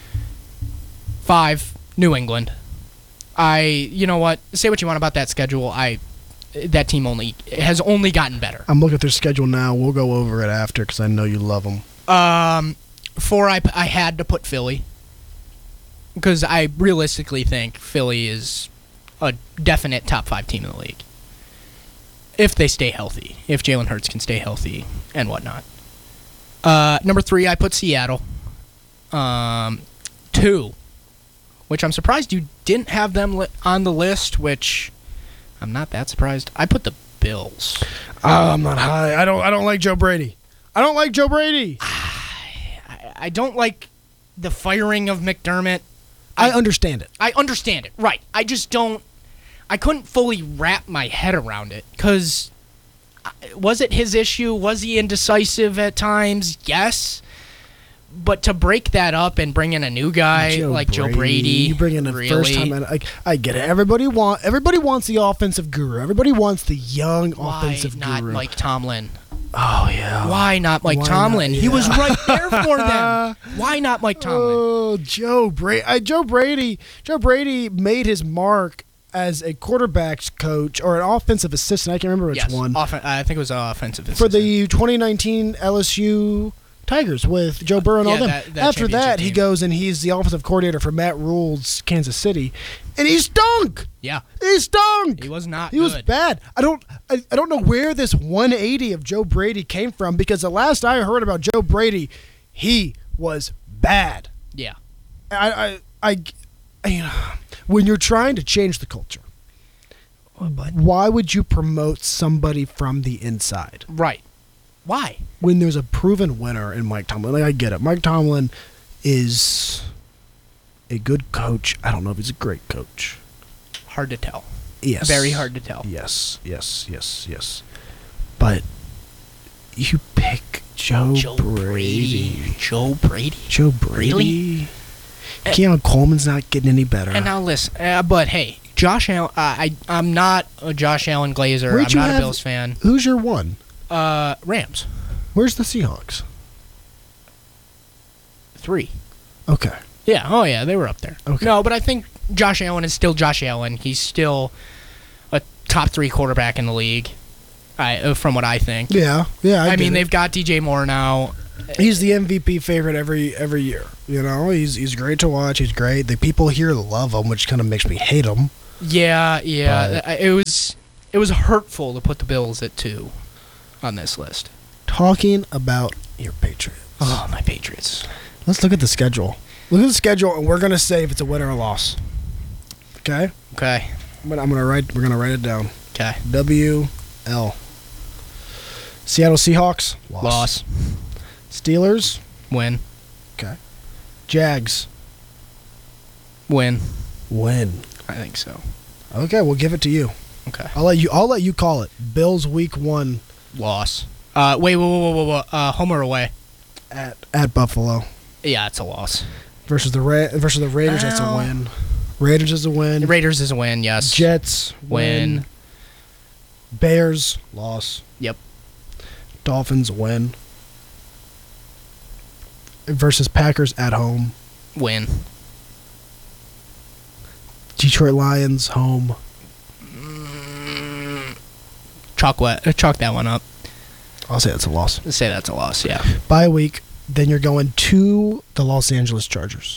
B: Five, New England. I, you know what? Say what you want about that schedule. I, that team only has only gotten better.
A: I'm looking at their schedule now. We'll go over it after because I know you love them.
B: Um, four, I, I had to put Philly because I realistically think Philly is a definite top five team in the league if they stay healthy, if Jalen Hurts can stay healthy and whatnot. Uh, number three, I put Seattle. Um, two, which I'm surprised you didn't have them li- on the list, which I'm not that surprised. I put the Bills.
A: Oh, I'm not high. I don't. I don't like Joe Brady. I don't like Joe Brady.
B: I, I don't like the firing of McDermott.
A: I understand it.
B: I understand it, right. I just don't, I couldn't fully wrap my head around it, because was it his issue? Was he indecisive at times? Yes. But to break that up and bring in a new guy
A: Joe
B: like Joe Brady,
A: You bring in a
B: really?
A: first time. Like, I get it. Everybody want. Everybody wants the offensive guru. Everybody wants the young
B: Why
A: offensive
B: not
A: guru.
B: Mike Tomlin?
A: Oh yeah.
B: Why not Mike
A: Why
B: Tomlin?
A: not?
B: He was
A: Yeah.
B: right there for them. Why not Mike Tomlin?
A: Oh, Joe Brady. I, Joe Brady. Joe Brady made his mark as a quarterbacks coach or an offensive assistant. I can't remember which
B: Yes,
A: one.
B: offen- I think it was uh, offensive
A: For
B: assistant.
A: the twenty nineteen L S U Tigers with Joe Burrow and all
B: Yeah,
A: them.
B: that- that
A: After
B: championship
A: that, he
B: team.
A: goes and he's the offensive coordinator for Matt Rule's Kansas City, and he stunk.
B: Yeah,
A: He stunk.
B: he was not
A: He
B: good.
A: was bad. I don't. I, I don't know where this one eighty of Joe Brady came from because the last I heard about Joe Brady, he was bad.
B: Yeah.
A: I. I. I, I you know, when you're trying to change the culture, why would you promote somebody from the inside?
B: Right. Why?
A: When there's a proven winner in Mike Tomlin. Like, I get it. Mike Tomlin is a good coach. I don't know if he's a great coach.
B: Hard to tell.
A: Yes.
B: Very hard to tell.
A: Yes, yes, yes, yes. But you pick Joe,
B: Joe
A: Brady.
B: Brady. Joe Brady.
A: Joe Brady.
B: Really?
A: Keon Coleman's not getting any better.
B: And now listen, uh, but hey, Josh Allen. Uh, I I'm not a Josh Allen Glazer.
A: Where'd
B: I'm
A: you
B: not
A: have-
B: a Bills fan.
A: Who's your one?
B: Uh, Rams.
A: Where's the Seahawks?
B: Three.
A: Okay.
B: Yeah. Oh yeah, they were up there.
A: Okay.
B: No, but I think Josh Allen is still Josh Allen. He's still a top three quarterback in the league. I, uh, from what I think.
A: Yeah, yeah. I,
B: I,
A: get
B: mean,
A: it.
B: they've got D J Moore now.
A: He's the M V P favorite every every year. You know, he's he's great to watch. He's great. The people here love him, which kind of makes me hate him.
B: Yeah, yeah.
A: But-
B: It was it was hurtful to put the Bills at two on this list.
A: Talking about your Patriots.
B: Oh, my Patriots.
A: Let's look at the schedule. Look at the schedule, and we're gonna say if it's a win or a loss. Okay.
B: Okay.
A: I'm gonna, I'm gonna write. We're gonna write it down.
B: Okay.
A: W L. Seattle Seahawks.
B: Loss.
A: Steelers.
B: Win.
A: Okay. Jags.
B: Win.
A: Win.
B: I think so.
A: Okay, we'll give it to you.
B: Okay.
A: I'll let you. I'll let you call it. Bills week one
B: Loss. Uh, wait, whoa, whoa, whoa, whoa. Uh, home or away?
A: at at Buffalo
B: Yeah, it's a loss.
A: versus the Ra- versus the Raiders. That's a
B: Well.
A: win. Raiders is a win.
B: The Raiders is a win, yes.
A: Jets win.
B: Win.
A: Bears loss.
B: Yep.
A: Dolphins win. Versus Packers at home.
B: Win.
A: Detroit Lions home.
B: Chalk, what, uh, chalk that one up.
A: I'll say that's a loss.
B: Let's say that's a loss, yeah.
A: Bye week. Then you're going to the Los Angeles Chargers.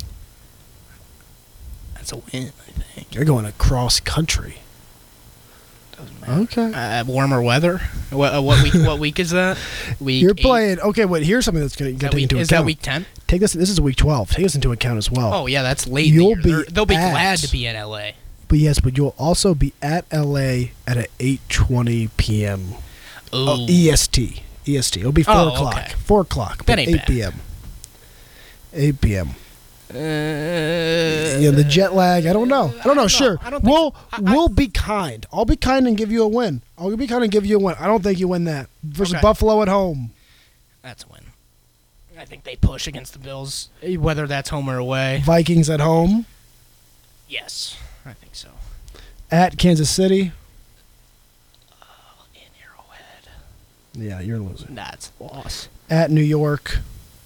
B: That's a win, I think.
A: You're going across country.
B: Doesn't matter.
A: Okay.
B: Uh, warmer weather? What, uh, what week What week is that? Week
A: You're
B: eight?
A: playing. Okay, wait. Here's something that's going to
B: Is
A: get
B: that
A: taken
B: week,
A: into
B: is
A: account.
B: that week ten?
A: Take this. This is week twelve. Take this into account as well.
B: Oh, yeah, that's late in the
A: You'll
B: year.
A: be
B: They're- They'll be
A: at-
B: glad to be in L A.
A: But yes, but you'll also be at L A at a eight twenty p.m.
B: Ooh.
A: Oh, E S T. E S T. It'll be four
B: Oh,
A: o'clock.
B: okay.
A: Four o'clock.
B: That
A: but
B: ain't
A: eight
B: bad.
A: p.m. eight p.m.
B: Uh,
A: Yeah, the jet lag. I don't know. I don't know. Sure,
B: I don't think
A: we'll
B: so. I- I-
A: we'll be kind. I'll be kind and give you a win. I'll be kind and give you a win. I don't think you win that versus
B: Okay.
A: Buffalo at home.
B: That's a win. I think they push against the Bills, whether that's home or away.
A: Vikings at home.
B: Yes, I think so.
A: At Kansas City.
B: In Arrowhead.
A: Yeah, you're losing.
B: That's a loss.
A: At New York.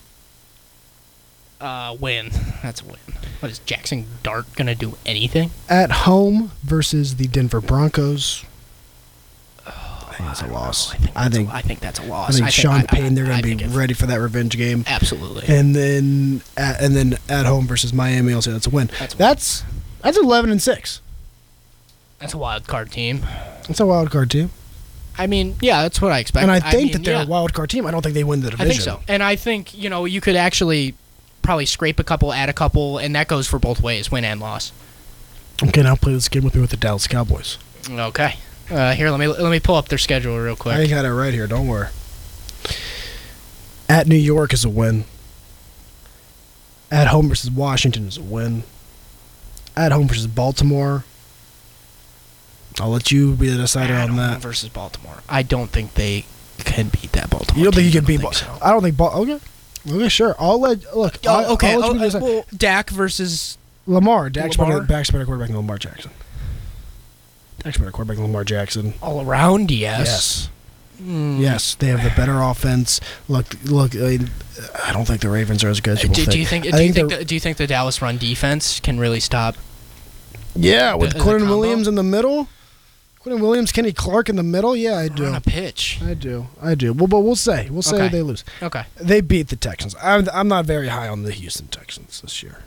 B: Uh, win. That's a win. What is Jackson Dart gonna do anything?
A: At home versus the Denver Broncos. I think it's a
B: I don't
A: loss.
B: know. I think.
A: I
B: that's
A: think.
B: A, I think that's a
A: I
B: loss.
A: think Sean
B: I-
A: Payne. They're
B: I
A: going to
B: think
A: be
B: if-
A: ready for that revenge game.
B: Absolutely.
A: And then, at, and then at home versus Miami. I'll say that's a win.
B: That's a win.
A: That's that's eleven and six.
B: That's a wild card team.
A: That's a wild card team.
B: I mean, yeah, that's what I expect.
A: And I think
B: mean,
A: that they're
B: yeah,
A: a wild card team. I don't think they win the
B: I
A: division.
B: think so. And I think, you know, you could actually probably scrape a couple, add a couple, and that goes for both ways, win and loss.
A: Okay, now play this game with me with the Dallas Cowboys.
B: Okay. Uh, here, let me let me pull up their schedule real quick.
A: I got it right here. Don't worry. At New York is a win. At home versus Washington is a win. At home versus Baltimore. I'll let you be the decider
B: At
A: on
B: home
A: that.
B: versus Baltimore. I don't think they can beat that Baltimore.
A: You don't think you
B: team.
A: can beat?
B: I
A: Bal-
B: don't think so.
A: I don't think. Bal- okay. Okay, sure. I'll let look. I-
B: Oh, okay.
A: I'll let
B: Oh,
A: you be the
B: uh,
A: decider.
B: well, Dak versus
A: Lamar. Dak's
B: Lamar?
A: better. Dak's better quarterback than Lamar Jackson. Dak's better quarterback than Lamar Jackson.
B: all around. Yes.
A: Yes.
B: Hmm.
A: Yes, they have the better offense. Look, look. I, mean, I don't think the Ravens are as good as
B: Uh,
A: people
B: Do,
A: think.
B: do you think?
A: I
B: Do you think?
A: they're-
B: The, do you think the Dallas run defense can really stop?
A: Yeah, with
B: the- the
A: Quentin
B: combo?
A: Williams in the middle. Quentin Williams, Kenny Clark in the middle. Yeah, I do.
B: Run a pitch.
A: I do. I do. Well, but we'll say. We'll say
B: Okay.
A: they lose.
B: Okay.
A: They beat the Texans. I'm, I'm not very high on the Houston Texans this year.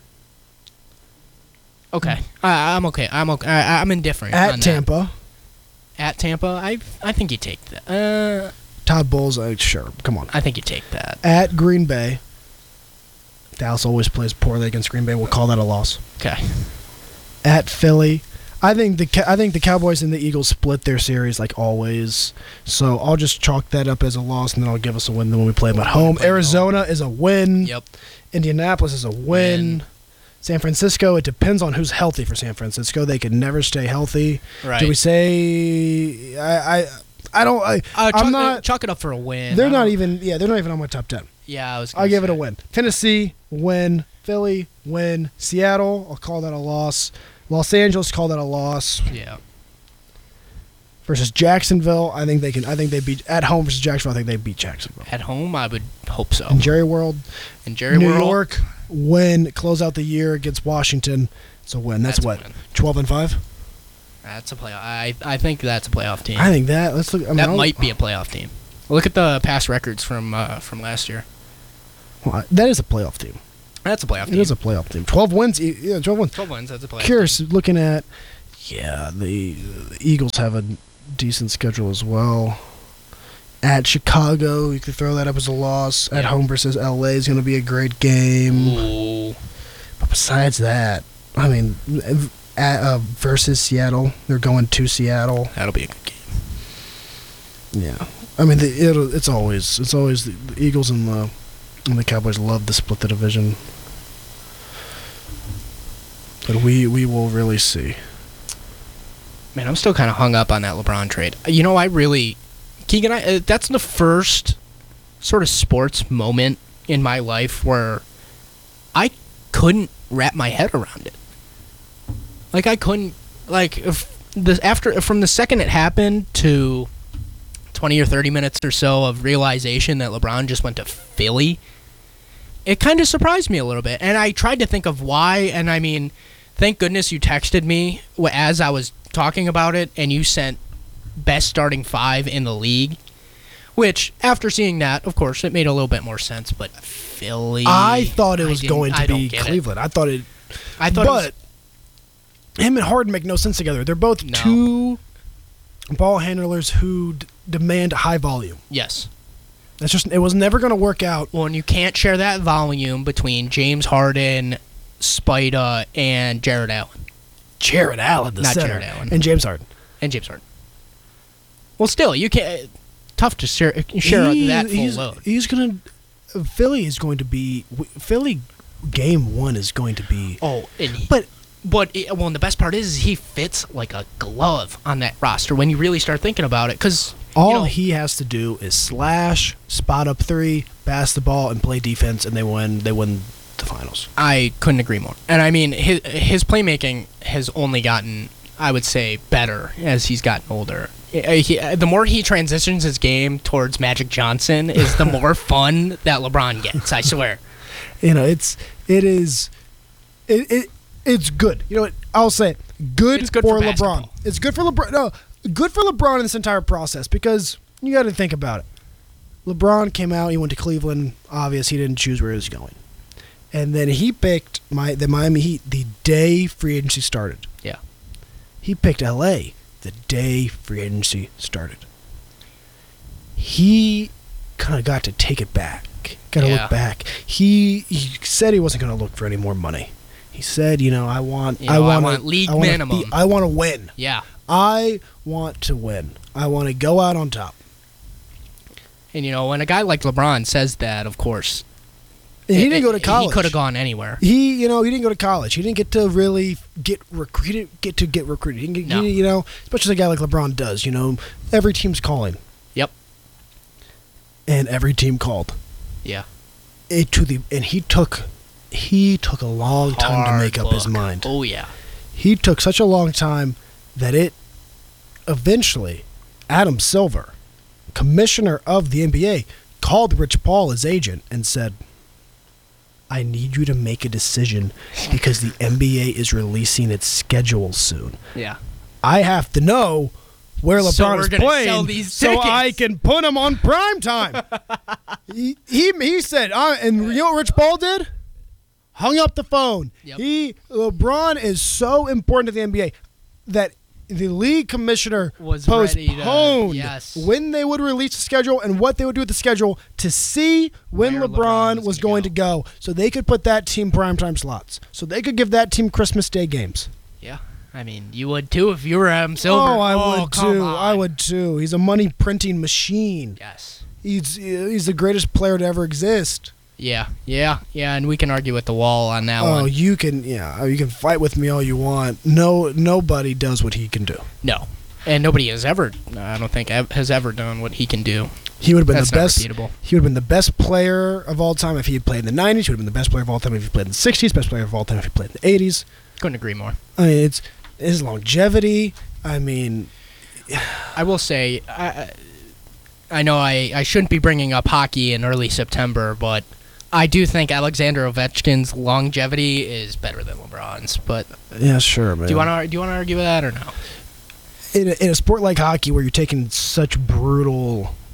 B: Okay. I, I'm okay. I'm okay. I, I'm indifferent. on
A: At
B: that.
A: Tampa,
B: At Tampa, I I think you take that. Uh,
A: Todd Bowles. Uh, sure, come on.
B: I think you take that.
A: At Green Bay, Dallas always plays poorly against Green Bay. We'll call that a loss.
B: Okay.
A: At Philly, I think the Ca- I think the Cowboys and the Eagles split their series like always. So I'll just chalk that up as a loss, and then I'll give us a win when we play them at home.
B: Play them at
A: Arizona is a win.
B: Yep.
A: Indianapolis is a win.
B: Win.
A: San Francisco, it depends on who's healthy for San Francisco. They can never stay healthy.
B: Right.
A: Do we say I I I don't I
B: Uh, chalk,
A: I'm
B: uh,
A: not
B: chalk it up for a win.
A: they're
B: I
A: not
B: don't-
A: even yeah, they're not even on my top ten.
B: Yeah, I was.
A: I'll
B: gonna
A: give it a
B: say.
A: win. Tennessee, win. Philly, win. Seattle, I'll call that a loss. Los Angeles, call that a loss.
B: Yeah.
A: Versus Jacksonville, I think they can I think they beat at home versus Jacksonville, I think they beat Jacksonville.
B: At home, I would hope so.
A: And Jerry World,
B: And Jerry
A: New
B: World,
A: York, win, close out the year against Washington. It's a win. That's,
B: That's a
A: what?
B: win.
A: Twelve and five?
B: That's a playoff. I I think that's a playoff team.
A: I think that let's look I mean,
B: that
A: I'll-
B: might be a playoff team. Look at the past records from uh, from last year.
A: Well, that is a playoff team.
B: That's a playoff
A: It
B: team.
A: is a playoff team. Twelve wins. e- Yeah, twelve wins.
B: twelve wins. That's a playoff
A: Curious,
B: team.
A: looking at, yeah, the, the Eagles have a decent schedule as well. At Chicago, you could throw that up as a loss. At
B: Yeah.
A: home versus L A is going to be a great game.
B: Ooh.
A: But besides that, I mean, at, uh, versus Seattle, they're going to Seattle.
B: That'll be a good game.
A: Yeah, I mean, the, it'll, it's always it's always the, the Eagles and the and the Cowboys love to split the division, but we we will really see.
B: Man, I'm still kind of hung up on that LeBron trade. You know, I really, Keegan, I, uh, that's the first sort of sports moment in my life where I couldn't wrap my head around it. Like I couldn't, like if the after from the second it happened to twenty or thirty minutes or so of realization that LeBron just went to Philly, it kind of surprised me a little bit. And I tried to think of why, and I mean, thank goodness you texted me wh- as I was talking about it, and you sent best starting five in the league, which, after seeing that, of course, it made a little bit more sense, but Philly...
A: I thought it
B: I
A: was
B: didn't-
A: going to
B: I don't
A: be
B: get it.
A: Cleveland. I thought it,
B: I thought
A: but
B: it
A: him and Harden make no sense together. They're both
B: No.
A: two ball handlers who d- demand high volume.
B: was... Yes.
A: That's just it was never going to work out.
B: Well, and you can't share that volume between James Harden, Spida, and Jared Allen.
A: Jared Allen, the
B: Not
A: center,
B: Jared Allen.
A: and James Harden.
B: And James Harden. Well, still, you can't... Tough to share, share
A: He-
B: that full
A: he's,
B: load.
A: He's going to... Philly is going to be... Philly game one is going to be...
B: Oh, and he,
A: But
B: But it, well, and the best part is, is he fits like a glove on that roster when you really start thinking about it. Because
A: all
B: you know,
A: he has to do is slash, spot up three, pass the ball, and play defense, and they win. They win the finals.
B: I couldn't agree more. And I mean, his his playmaking has only gotten, I would say, better as he's gotten older. He, he- the more he transitions his game towards Magic Johnson, is the more fun that LeBron gets. I swear.
A: You know, it's it is it, it it's good. You know what? I'll say it. Good,
B: It's good
A: for,
B: for
A: LeBron.
B: basketball.
A: It's good for LeBron. No, good for LeBron in this entire process because you got to think about it. LeBron came out. He went to Cleveland. Obvious, he didn't choose where he was going, and then he picked my the Miami Heat the day free agency started.
B: Yeah.
A: He picked L A the day free agency started. He kind of got to take it back. Got to
B: Yeah.
A: look back. He he said he wasn't going to look for any more money. He said, you know, I want,
B: You know,
A: I
B: I
A: want,
B: want league
A: I wanna
B: minimum.
A: be- I want to win.
B: Yeah.
A: I want to win. I want to go out on top.
B: And you know, when a guy like LeBron says that, of course,
A: And he
B: it-
A: didn't go to
B: it-
A: college.
B: He could have gone anywhere.
A: He, you know, he didn't go to college. He didn't get to really get recruited. Get to get recruited. He didn't get,
B: No.
A: he- you know, especially a guy like LeBron does. You know, every team's calling,
B: Yep.
A: and every team called.
B: Yeah.
A: It to the and he took, he took a long time to
B: Hard
A: make up his
B: look.
A: mind.
B: Oh yeah.
A: He took such a long time that it eventually, Adam Silver, commissioner of the N B A, called Rich Paul, his agent, and said, I need you to make a decision because the N B A is releasing its schedule soon.
B: Yeah.
A: I have to know where
B: So
A: LeBron
B: we're
A: is
B: gonna
A: playing
B: sell these
A: so
B: tickets.
A: I can put him on prime time. he, he he said, uh, and you know what Rich Paul did? Hung up the phone.
B: Yep.
A: He LeBron is so important to the N B A that the league commissioner
B: Was ready to-
A: postponed
B: yes.
A: when they would release the schedule and what they would do with the schedule to see when
B: Where
A: LeBron,
B: LeBron
A: was,
B: was
A: going
B: gonna
A: to go, so they could put that team primetime slots, so they could give that team Christmas Day games.
B: Yeah. I mean, you would too if you were Adam Silver.
A: Oh, I would
B: come
A: too.
B: on.
A: I would too. He's a money printing machine.
B: Yes.
A: He's he's the greatest player to ever exist.
B: Yeah. Yeah. Yeah. And we can argue with the wall on that
A: Oh,
B: one.
A: you can yeah, you can fight with me all you want. No, nobody does what he can do.
B: No. And nobody has ever, I don't think, ev- has ever done what he can do.
A: He would have been
B: That's
A: the
B: not
A: best.
B: repeatable.
A: He would have been the best player of all time if he had played in the nineties. He would have been the best player of all time if he played in the sixties. Best player of all time if he played in the eighties.
B: Couldn't agree more.
A: I mean, it's his longevity. I mean,
B: I will say, I, I know I, I shouldn't be bringing up hockey in early September, but I do think Alexander Ovechkin's longevity is better than LeBron's. But
A: yeah, sure, man.
B: do you want to do you want to argue with that or no?
A: in a, in a sport like hockey where you're taking such brutal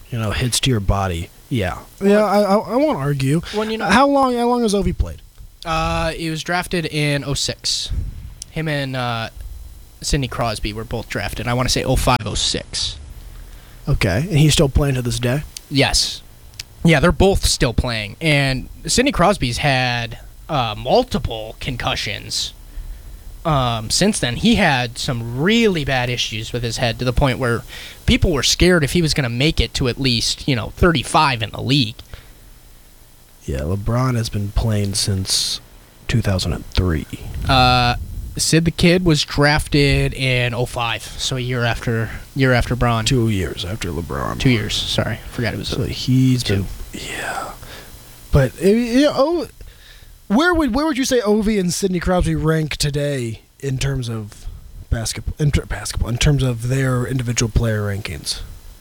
A: you know, hits to your body. Yeah, yeah. I I, I won't argue.
B: When you know,
A: How long? How long has Ovi played?
B: uh, he was drafted in oh six. Him and uh, Sidney Crosby were both drafted. I want to say oh five, oh six.
A: Okay, and he's still playing to this day.
B: Yes. Yeah, they're both still playing. And Sidney Crosby's had uh, multiple concussions um, since then. He had some really bad issues with his head to the point where people were scared if he was going to make it to at least, you know, thirty-five in the league.
A: Yeah, LeBron has been playing since two thousand three.
B: Uh, Sid the Kid was drafted in oh five, so a year after year after Braun.
A: Two years after LeBron.
B: Two years, sorry. Forgot it was
A: So he's
B: two.
A: been, yeah. But uh, you know, oh, where would where would you say Ovi and Sidney Crosby rank today in terms of basketball? In ter- basketball, in terms of their individual player rankings.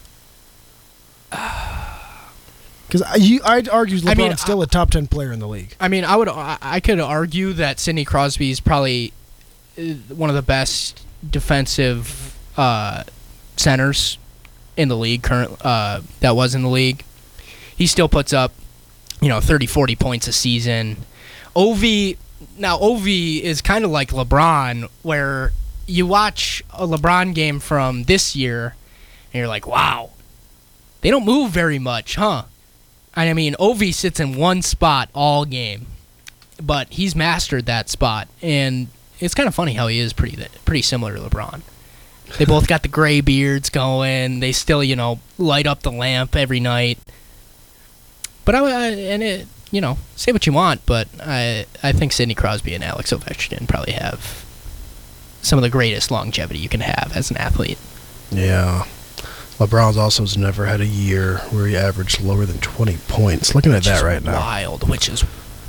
A: Because I'd argue LeBron's
B: I mean,
A: still a top ten player in the league.
B: I mean, I would I I could argue that Sidney Crosby is probably uh, one of the best defensive uh, centers in the league current uh, that was in the league. He still puts up, you know, thirty, forty points a season. Ovi now Ovi is kind of like LeBron, where you watch a LeBron game from this year and you're like, wow, they don't move very much, huh? I mean, Ovi sits in one spot all game, but he's mastered that spot, and it's kind of funny how he is pretty pretty similar to LeBron. They both got the gray beards going. They still, you know, light up the lamp every night. But I, I and it, you know, say what you want, but I I think Sidney Crosby and Alex Ovechkin probably have some of the greatest longevity you can have as an athlete.
A: Yeah. LeBron's also has never had a year where he averaged lower than twenty points. Looking at
B: Which
A: that
B: is
A: right now.
B: Wild, which is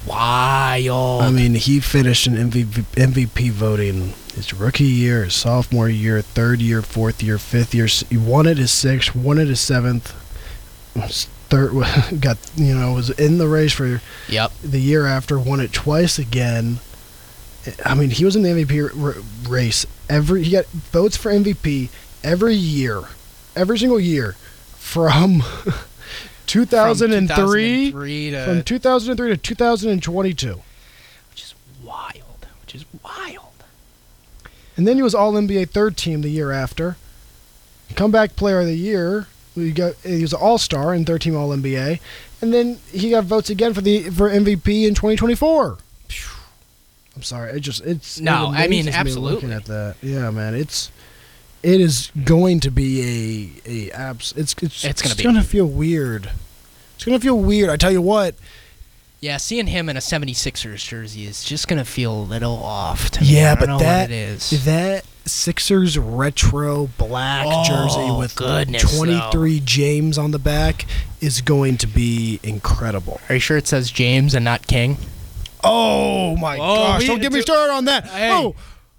B: wild.
A: I mean, he finished in M V P, M V P voting his rookie year, his sophomore year, third year, fourth year, fifth year. He won it his sixth, won it his seventh. Was third, got you know was in the race for
B: Yep.
A: the year after. Won it twice again. I mean, he was in the M V P r- race every. He got votes for M V P every year. Every single year, from two thousand three,
B: from, to,
A: from two thousand three to two thousand twenty-two,
B: which is wild, which is wild.
A: And then he was All N B A third team the year after. Comeback Player of the Year. We got he was an All Star and third team All N B A, and then he got votes again for the for M V P in twenty twenty-four. I'm sorry, it just it's
B: no.
A: it
B: I mean,
A: amazes me
B: absolutely.
A: Looking at that, yeah, man, it's. It is going to be a a abs. It's it's,
B: It's gonna
A: it's
B: be.
A: gonna feel weird. It's gonna feel weird. I tell you what.
B: Yeah, seeing him in a seventy-sixers jersey is just gonna feel a little off to me.
A: Yeah,
B: I don't
A: but
B: know
A: that
B: what it is.
A: that Sixers retro black
B: Oh,
A: jersey with
B: goodness,
A: twenty-three James on the back is going to be incredible.
B: Are you sure it says James and not King?
A: Oh my
B: Whoa,
A: gosh!
B: we-
A: Don't get me started on that.
B: Hey.
A: Oh.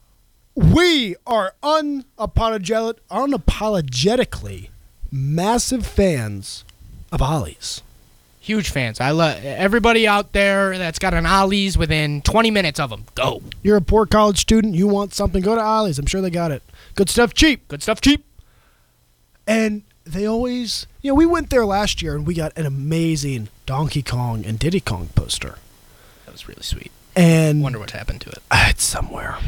A: We are unapologetic, unapologetically massive fans of Ollie's.
B: Huge fans. I love everybody out there that's got an Ollie's within twenty minutes of them. Go.
A: You're a poor college student, you want something, go to Ollie's. I'm sure they got it. Good stuff, cheap.
B: Good stuff, cheap.
A: And they always, you know, we went there last year and we got an amazing Donkey Kong and Diddy Kong poster.
B: That was really sweet.
A: And
B: Wonder what happened to it.
A: Ah, it's somewhere.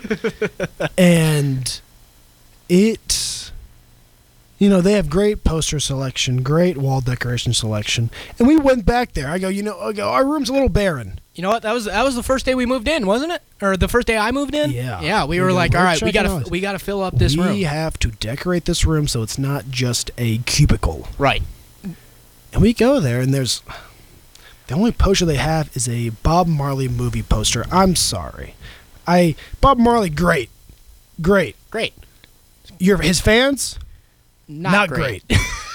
A: And it, you know, they have great poster selection, great wall decoration selection. And we went back there. I go, you know, I go, our room's a little barren.
B: You know what? That was that was the first day we moved in, wasn't it? Or the first day I moved in?
A: Yeah.
B: Yeah. We
A: We
B: were
A: go,
B: like,
A: we're
B: all right, we
A: checking
B: gotta
A: out.
B: we gotta fill up this
A: we
B: room.
A: have to decorate this room so it's not just a cubicle.
B: Right.
A: And we go there, and there's the only poster they have is a Bob Marley movie poster. I'm sorry, I Bob Marley, great, great.
B: Great.
A: You're his fans,
B: Not,
A: great.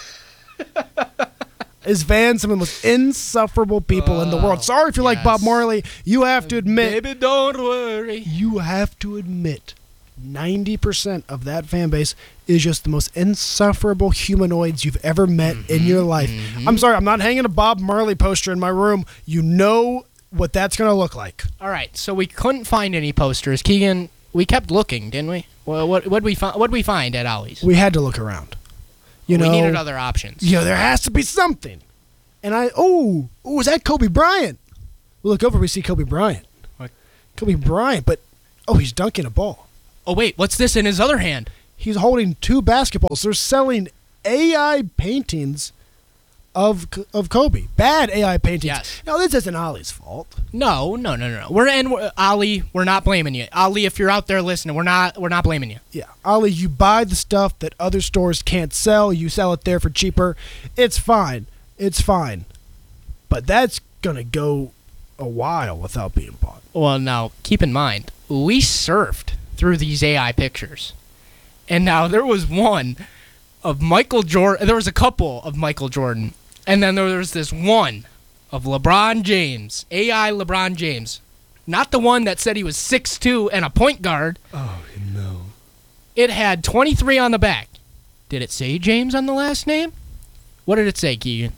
A: His fans, some of the most insufferable people in the world. Sorry if you like Bob
B: yes.
A: Marley. You have to admit,
B: Baby, don't worry.
A: you have to admit, ninety percent of that fan base is just the most insufferable humanoids you've ever met in your life. I'm sorry, I'm not hanging a Bob Marley poster in my room. You know what that's going to look like.
B: All right, so we couldn't find any posters. Keegan, we kept looking, didn't we? Well, what what we find? What we find at Ollie's?
A: We had to look around. You
B: we
A: know,
B: needed other options.
A: you know, there has to be something. And I, oh, oh, is that Kobe Bryant? We look over, we see Kobe Bryant.
B: What?
A: Kobe Bryant, but, oh, he's dunking a ball.
B: Oh, wait, what's this in his other hand?
A: He's holding two basketballs. They're selling A I paintings of of Kobe. Bad A I paintings.
B: Yes.
A: Now, this isn't Ollie's fault.
B: No, no, no, no, no. We're and we're, Ali, we're not blaming you. Ali, if you're out there listening, we're not we're not blaming you.
A: Yeah, Ollie, you buy the stuff that other stores can't sell. You sell it there for cheaper. It's fine. It's fine. But that's going to go a while without being bought.
B: Well, now, keep in mind, we surfed through these A I pictures. And now there was one of Michael Jordan. There was a couple of Michael Jordan. And then there was this one of LeBron James, A I LeBron James. Not the one that said he was six two and a point guard.
A: Oh, no.
B: It had twenty-three on the back. Did it say James on the last name? What did it say, Keegan?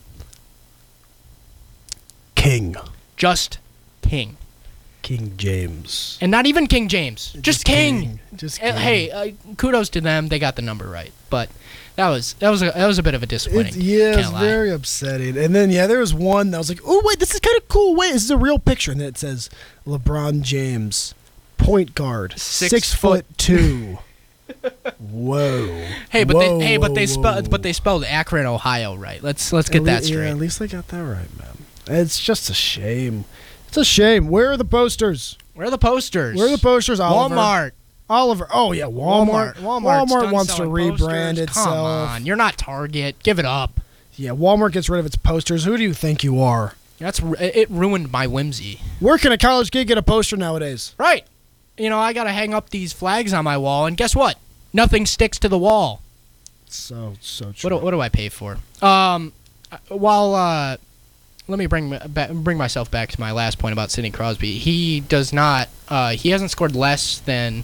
A: King.
B: Just King.
A: King James.
B: And not even King James. Just,
A: Just
B: King.
A: King. Just
B: And,
A: King.
B: hey, uh, kudos to them. They got the number right. But that was that was a, that was a bit of a disappointing.
A: It's, yeah,
B: Can't
A: it's
B: lie.
A: very upsetting. And then, yeah, there was one that was like, oh, wait, this is kind of cool. Wait, this is a real picture. And then it says LeBron James, point guard,
B: Six
A: six,
B: foot-
A: foot two. Whoa.
B: Hey, but
A: Whoa,
B: they hey, but
A: whoa,
B: they spelled
A: whoa.
B: but they spelled Akron, Ohio, right? Let's let's get
A: At
B: that
A: lea-
B: straight.
A: Yeah, at least they got that right, man. It's just a shame. It's a shame. Where are the posters?
B: Where are the posters?
A: Where are the posters, Oliver?
B: Walmart.
A: Oliver. Oh, yeah, Walmart.
B: Walmart. Walmart's done
A: wants to
B: selling
A: rebrand
B: posters.
A: itself.
B: Come on, you're not Target. Give it up.
A: Yeah, Walmart gets rid of its posters. Who do you think you are?
B: That's ru- it ruined my whimsy.
A: Where can a college kid get a poster nowadays?
B: Right. You know, I got to hang up these flags on my wall, and guess what? Nothing sticks to the wall.
A: So, so
B: What
A: true.
B: do, what do I pay for? Um, while uh, let me bring ba- bring myself back to my last point about Sidney Crosby. He does not. Uh, he hasn't scored less than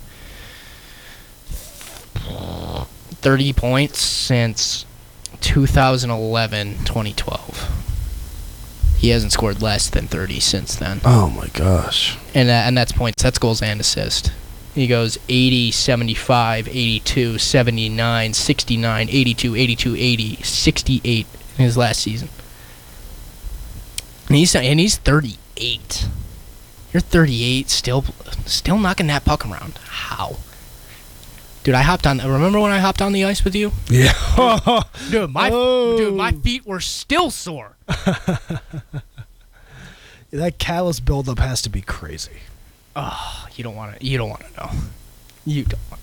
B: thirty points since two thousand eleven, twenty twelve. He hasn't scored less than thirty since then.
A: Oh, my gosh.
B: And, uh, and that's points. That's goals and assists. He goes eighty, seventy-five, eighty-two, seventy-nine, sixty-nine, eighty-two, eighty-two, eighty, sixty-eight in his last season. And he's and he's thirty-eight. You're thirty-eight, still still knocking that puck around. How? Dude, I hopped on. Remember when I hopped on the ice with you?
A: Yeah.
B: Dude, my
A: Oh.
B: dude, my feet were still sore.
A: That callus buildup has to be crazy.
B: Oh, you don't want to. You don't want to know. You don't. Want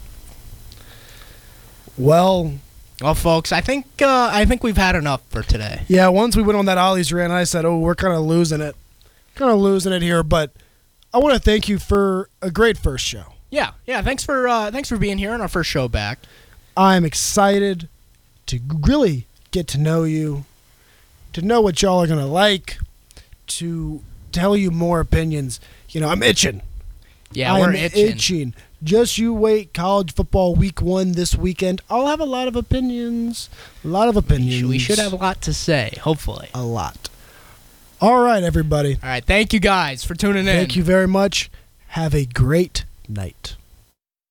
A: Well,
B: Well, folks, I think uh, I think we've had enough for today.
A: yeah, once we went on that Ollie's rant, I said, oh, we're kind of losing it. Kind of losing it here, but I want to thank you for a great first show.
B: Yeah, yeah. Thanks for uh, thanks for being here on our first show back.
A: I'm excited to really get to know you, to know what y'all are going to like, to tell you more opinions. You know, I'm itching.
B: Yeah,
A: I'm
B: we're itching.
A: itching. Just you wait, college football week one this weekend. I'll have a lot of opinions. A lot of opinions.
B: We should have a lot to say, hopefully.
A: a lot. All right, everybody.
B: All right, thank you guys for tuning in.
A: Thank you very much. Have a great night.